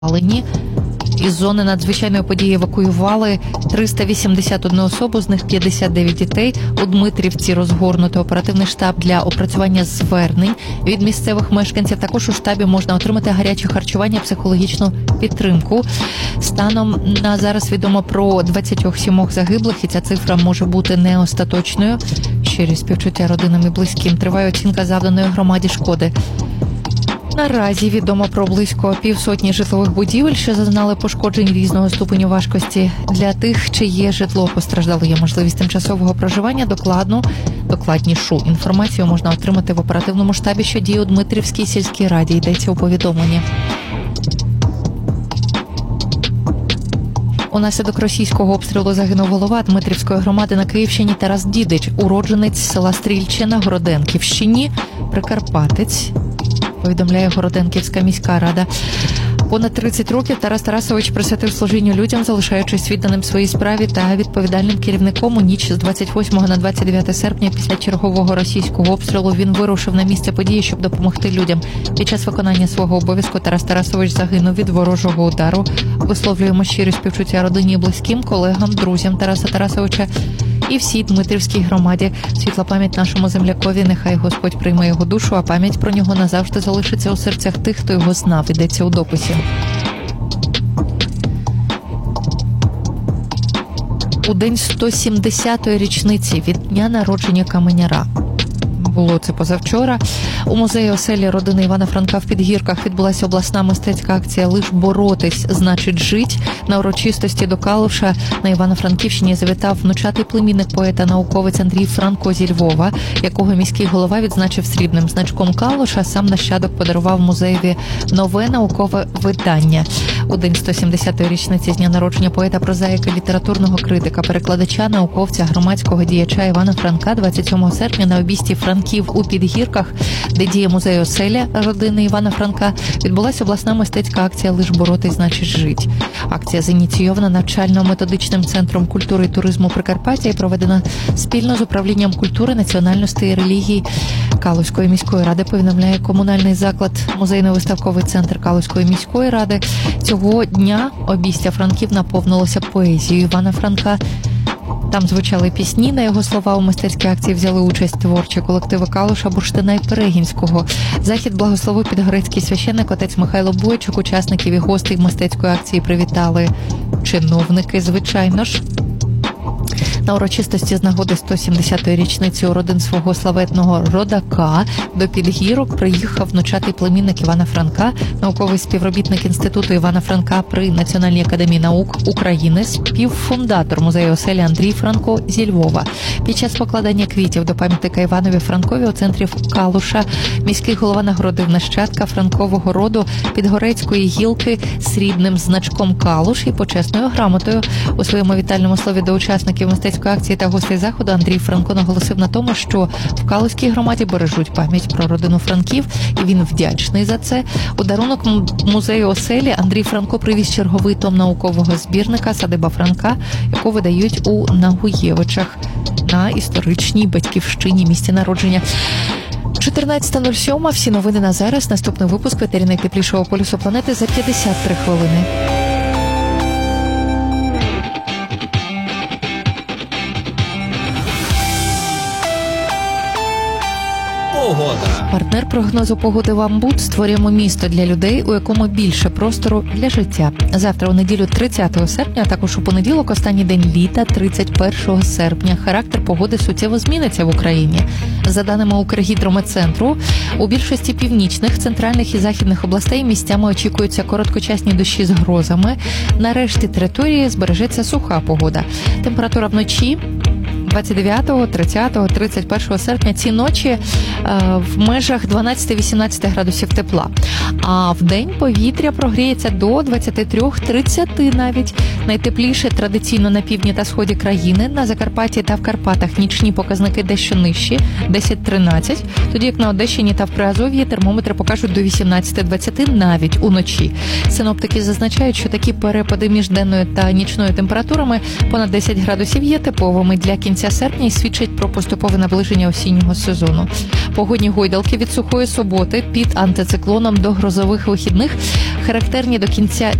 Із зони надзвичайної події евакуювали 381 особу, з них 59 дітей. У Дмитрівці розгорнуто оперативний штаб для опрацювання звернень від місцевих мешканців. Також у штабі можна отримати гаряче харчування, психологічну підтримку. Станом на зараз відомо про 27 загиблих, і ця цифра може бути не остаточною. Щирі співчуття родинам і близьким. Триває оцінка завданої громаді шкоди. Наразі відомо про близько півсотні житлових будівель, що зазнали пошкоджень різного ступеню важкості. Для тих, чиє житло постраждало, є можливість тимчасового проживання. Докладнішу інформацію можна отримати в оперативному штабі, що діє у Дмитрівській сільській раді, йдеться у повідомленні. Унаслідок російського обстрілу загинув голова Дмитрівської громади на Київщині Тарас Дідич, уродженець села Стрільче на Городенківщині, прикарпатець, повідомляє Городенківська міська рада. Понад 30 років Тарас Тарасович присвятив служінню людям, залишаючись відданим своїй справі та відповідальним керівником. У ніч з 28 на 29 серпня після чергового російського обстрілу він вирушив на місце події, щоб допомогти людям. Під час виконання свого обов'язку Тарас Тарасович загинув від ворожого удару. Висловлюємо щирі співчуття родині і близьким, колегам, друзям Тараса Тарасовича і всій Дмитрівській громаді. Світла пам'ять нашому землякові, нехай Господь прийме його душу, а пам'ять про нього назавжди залишиться у серцях тих, хто його знав, йдеться у дописі. У день 170-ї річниці від дня народження каменяра, було це позавчора, у музеї оселі родини Івана Франка в Підгірках відбулася обласна мистецька акція «Лиш боротись, значить жить». На урочистості до Калуша на Івано-Франківщині завітав внучатий племінник поета-науковець Андрій Франко зі Львова, якого міський голова відзначив срібним значком Калуша. Сам нащадок подарував музеєві нове наукове видання. У день 170-ї річниці з дня народження поета, прозаїка, літературного критика, перекладача, науковця, громадського діяча Івана Франка 27 серпня на обійсті Франків у Підгірках, де діє музей оселя родини Івана Франка, відбулася обласна мистецька акція «Лиш боротись, значить жить». Акція зініційована навчально-методичним центром культури і туризму Прикарпаття і проведена спільно з управлінням культури, національностей і релігій Калузької міської ради, повідомляє комунальний заклад музейно-виставковий центр Калузької міської ради. Цього дня обійстя Франків наповнилося поезією Івана Франка. Там звучали пісні, на його слова. У мистецькій акції взяли участь творчі колективи Калуша, Бурштина і Перегінського. Захід благословив підгорецький священник отець Михайло Бойчук. Учасників і гостей мистецької акції привітали чиновники, звичайно ж. На урочистості з нагоди 170-ї річниці у родин свого славетного родака до Підгірок приїхав внучатий племінник Івана Франка, науковий співробітник Інституту Івана Франка при Національній академії наук України, співфундатор музею оселі Андрій Франко зі Львова. Під час покладання квітів до пам'ятника Іванові Франкові у центрі Калуша міський голова нагородив нащадка франкового роду Підгорецької гілки срібним значком Калуш і почесною грамотою. У своєму вітальному слові до учасників мистецької акції та гостей заходу Андрій Франко наголосив на тому, що в Калузькій громаді бережуть пам'ять про родину Франків, і він вдячний за це. У дарунок музею оселі Андрій Франко привіз черговий том наукового збірника «Садиба Франка», яку видають у Нагуєвичах на історичній батьківщині, місці народження. 14:07. Всі новини на зараз. Наступний випуск «Етері найтеплішого полюсу планети» за 53 хвилини. Погода. Партнер прогнозу погоди «Вамбут». Створюємо місто для людей, у якому більше простору для життя. Завтра у неділю 30 серпня, а також у понеділок, останній день літа, 31 серпня. Характер погоди суттєво зміниться в Україні. За даними Укргідрометцентру, у більшості північних, центральних і західних областей місцями очікуються короткочасні дощі з грозами. На решті території збережеться суха погода. Температура вночі 29, 30, 31 серпня ці ночі в межах 12-18 градусів тепла. А в день повітря прогріється до 23-30 навіть. Найтепліше традиційно на півдні та сході країни, на Закарпатті та в Карпатах нічні показники дещо нижчі, 10-13, тоді як на Одещині та в Приазов'ї термометри покажуть до 18-20 навіть уночі. Синоптики зазначають, що такі перепади між денною та нічною температурами понад 10 градусів є типовими для кінця кінця серпня і свідчать про поступове наближення осіннього сезону. Погодні гойдалки від сухої суботи під антициклоном до грозових вихідних характерні до кінця